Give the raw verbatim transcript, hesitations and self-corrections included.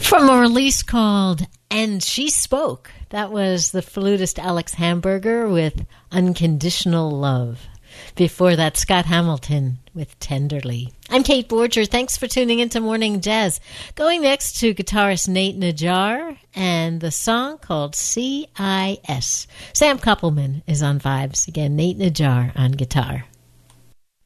From a release called And She Spoke. That was the flutist Alex Hamburger with Unconditional Love. Before that, Scott Hamilton with Tenderly. I'm Kate Borger. Thanks for tuning into Morning Jazz. Going next to guitarist Nate Najjar and the song called C I S. Sam Koppelman is on vibes. Again, Nate Najjar on guitar.